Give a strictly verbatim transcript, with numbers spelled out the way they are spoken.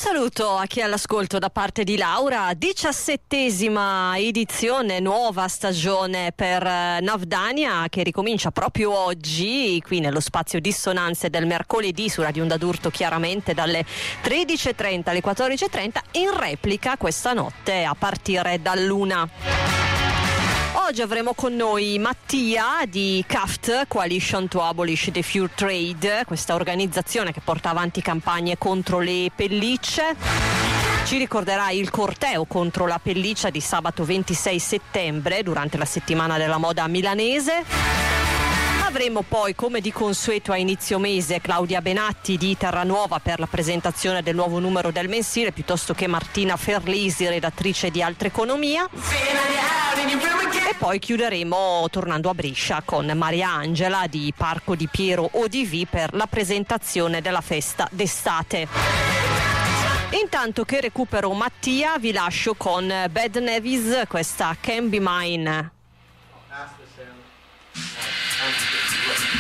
saluto a chi è all'ascolto da parte di Laura, diciassettesima edizione, nuova stagione per Navdania che ricomincia proprio oggi qui nello spazio Dissonanze del mercoledì su Radio Onda d'Urto, chiaramente dalle tredici e trenta alle quattordici e trenta, in replica questa notte a partire dall'una. Oggi avremo con noi Mattia di C A F T, Coalition to Abolish the Fur Trade, questa organizzazione che porta avanti campagne contro le pellicce. Ci ricorderà il corteo contro la pelliccia di sabato ventisei settembre durante la settimana della moda milanese. Avremo poi, come di consueto a inizio mese, Claudia Benatti di Terranuova per la presentazione del nuovo numero del mensile, piuttosto che Martina Ferlisi, redattrice di Altra Economia. E poi chiuderemo tornando a Brescia con Maria Angela di Parco di Piero O D V per la presentazione della festa d'estate. Intanto che recupero Mattia, vi lascio con Bad Nevis, questa Can Be Mine.